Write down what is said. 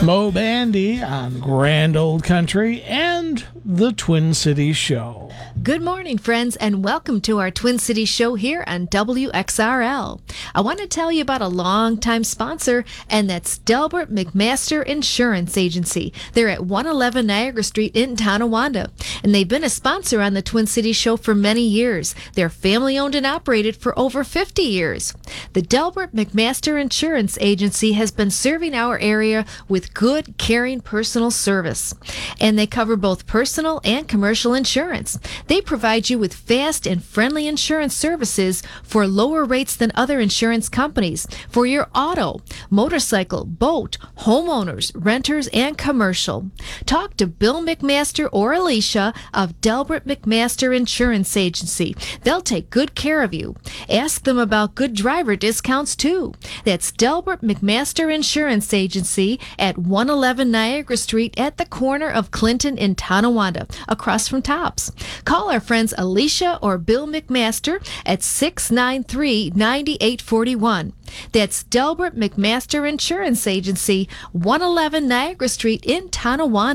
Mo Bandy on Grand Old Country and the Twin Cities Show. Good morning, friends, and welcome to our Twin Cities Show here on WXRL. I want to tell you about a longtime sponsor, and that's Delbert McMaster Insurance Agency. They're at 111 Niagara Street in Tonawanda, and they've been a sponsor on the Twin Cities Show for many years. They're family-owned and operated for over 50 years. The Delbert McMaster Insurance Agency has been serving our area with good, caring personal service, and they cover both personal and commercial insurance. They provide you with fast and friendly insurance services for lower rates than other insurance companies for your auto, motorcycle, boat, homeowners, renters, and commercial. Talk to Bill McMaster or Alicia of Delbert McMaster Insurance Agency. They'll take good care of you. Ask them about good driver discounts too. That's Delbert McMaster Insurance Agency at 111 Niagara Street at the corner of Clinton and Tonawanda, across from Tops. Call our friends Alicia or Bill McMaster at 693-9841. That's Delbert McMaster Insurance Agency, 111 Niagara Street in Tonawanda.